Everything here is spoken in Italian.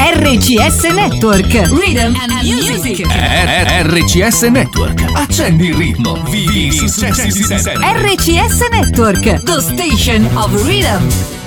RCS Network. Rhythm and Music. RCS Network. Accendi il ritmo. Vivi i successi di sempre. RCS Network, the station of rhythm.